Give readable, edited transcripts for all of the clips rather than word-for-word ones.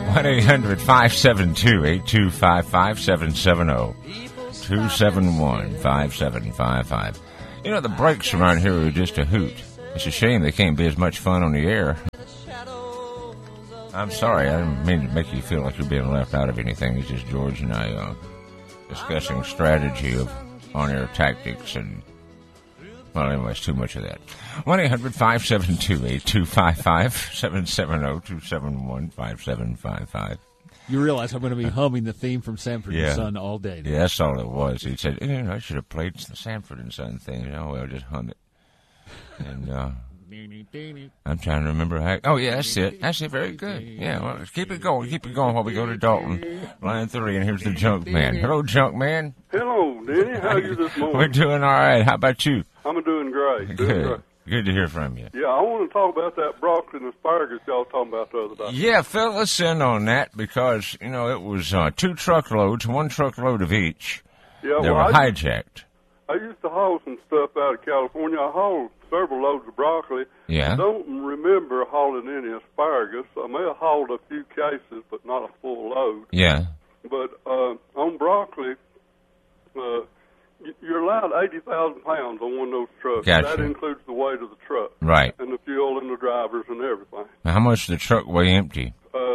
1-800-572-8255, 770-271-5755. You know, the breaks around here are just a hoot. It's a shame they can't be as much fun on the air. I'm sorry, I didn't mean to make you feel like you're being left out of anything. It's just George and I discussing strategy of on-air tactics and, well, anyways, too much of that. 1-800-572-8255, 770-271-5755. You realize I'm going to be humming the theme from Sanford and Son all day. Yeah, that's all it was. He said, I should have played the Sanford and Son thing. Well, just hum it. And I'm trying to remember how. Oh, yeah, that's it. That's it. Very good. Yeah, well, keep it going. Keep it going while we go to Dalton. Line 3, and here's the Junk Man. Hello, Junk Man. Hello, Denny. How are you this morning? We're doing all right. How about you? I'm doing great. Good. Good to hear from you. Yeah, I want to talk about that broccoli and asparagus y'all talking about the other day. Yeah, fill us in on that because, it was 2 truckloads, 1 truckload of each. Yeah, they were hijacked. I used to haul some stuff out of California. I hauled several loads of broccoli. Yeah. I don't remember hauling any asparagus. I may have hauled a few cases, but not a full load. Yeah. But on broccoli, you're allowed 80,000 pounds on one of those trucks. Gotcha. That includes the weight of the truck. Right. And the fuel and the drivers and everything. Now, how much does the truck weigh empty?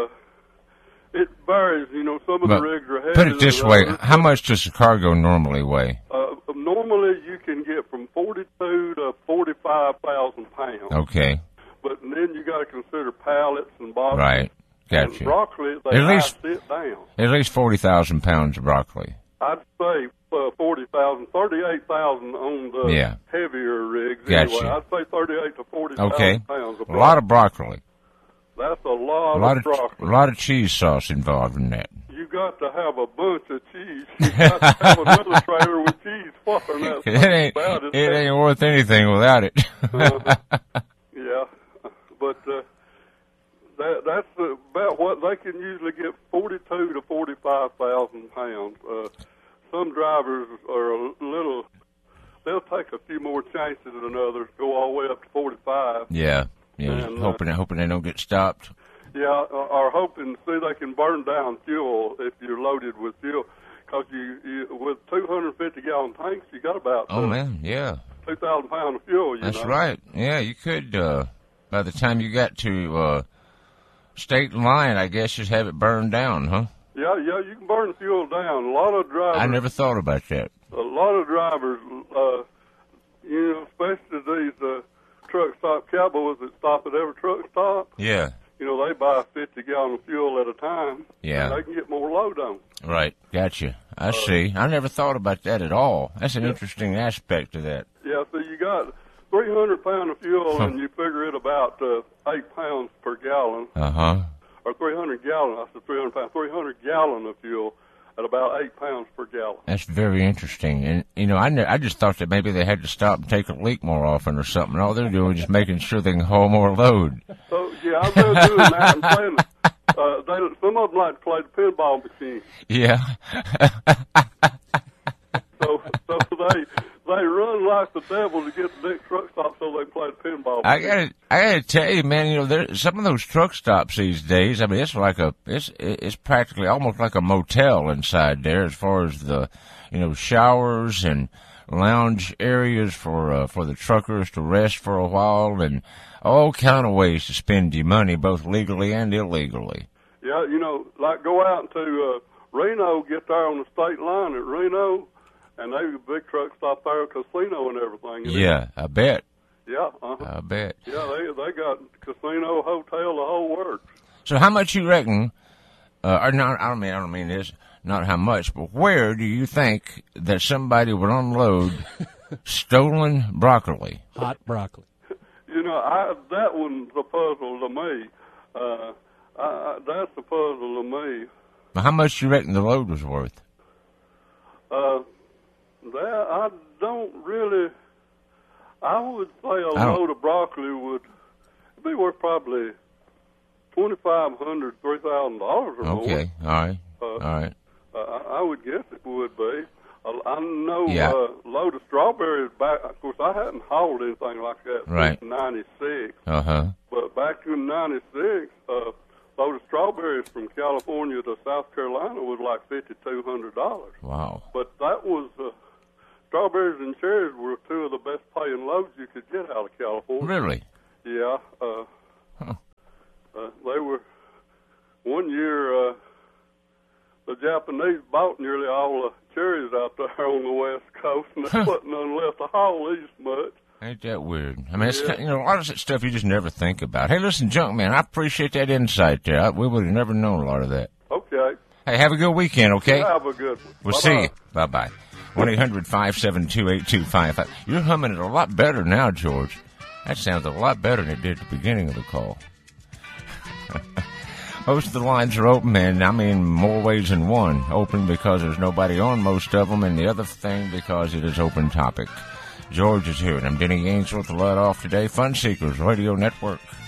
It varies. Some of the rigs are heavy. Put it this way. How much does the cargo normally weigh? Normally, you can get from 42 to 45,000 pounds. Okay. But then you got to consider pallets and boxes. Right. Gotcha. And broccoli, they sit down. At least 40,000 pounds of broccoli. I'd say 40,000, 38,000 on the heavier rigs. Gotcha. Anyway, I'd say 38 to 40,000 pounds of broccoli. A lot of broccoli. That's a lot of broccoli. A lot of cheese sauce involved in that. You got to have a bunch of cheese. You got to have another trailer with cheese for that. It ain't worth anything without it. Yeah, but that's about what they can usually get, 42 to 45,000 pounds. Some drivers are a little. They'll take a few more chances than others. Go all the way up to 45. Yeah. And, hoping they don't get stopped. Yeah, or hoping see they can burn down fuel if you're loaded with fuel, because you with 250-gallon tanks, you got about 2,000 pounds of fuel. That's right. Yeah, you could by the time you got to state line, I guess, just have it burned down, huh? Yeah, you can burn fuel down. A lot of drivers. I never thought about that. A lot of drivers, especially these truck stop cowboys that stop at every truck stop. Yeah. They buy 50-gallon of fuel at a time. Yeah. And they can get more load on. Right. Gotcha. I see. I never thought about that at all. That's an interesting aspect to that. Yeah, so you got 300 pounds of fuel, and you figure it about 8 pounds per gallon. Uh-huh. Or 300 gallon. I said 300 pounds. 300 gallon of fuel at about 8 pounds per gallon. That's very interesting. And, I just thought that maybe they had to stop and take a leak more often or something. All they're doing is just making sure they can haul more load. So, yeah, I'm doing that and playing. Some of them like to play the pinball machine. Yeah. so they run like the devil to get the next truck stop so they can play the pinball machine. I gotta tell you, man, there's some of those truck stops these days. I mean, it's like it's practically almost like a motel inside there, as far as the, showers and lounge areas for the truckers to rest for a while, and all kind of ways to spend your money, both legally and illegally. Yeah, like go out to Reno, get there on the state line at Reno, and they have a big truck stop there, a casino and everything. Yeah, I bet. Yeah, I bet. Yeah, they got casino, hotel, the whole works. So how much you reckon, or not, I don't mean this, not how much, but where do you think that somebody would unload stolen broccoli? Hot broccoli. That one's a puzzle to me. That's a puzzle to me. How much do you reckon the load was worth? That I don't really. I would say a load of broccoli would be worth probably $2,500, $3,000 or more. Okay, all right. I would guess it would be. I know a load of strawberries back. Of course, I hadn't hauled anything like that since '96. Uh-huh. But back in '96, a load of strawberries strawberries from California to South Carolina was like $5,200. Wow. But that was strawberries and cherries were two of the best paying loads you could get out of California. Really? Yeah. They were one year. The Japanese bought nearly all the cherries out there on the West Coast, and they wasn't none left to haul east much. Ain't that weird? I mean, it's, you know, a lot of that stuff you just never think about. Hey, listen, Junkman, I appreciate that insight there. We would have never known a lot of that. Okay. Hey, have a good weekend, okay? Have a good one. We'll see you. Bye-bye. 1-800-572-8255. You're humming it a lot better now, George. That sounds a lot better than it did at the beginning of the call. Most of the lines are open, and I mean more ways than one. Open because there's nobody on most of them, and the other thing because it is open topic. George is here, and I'm Denny Ainsworth to let off today. Fun Seekers Radio Network.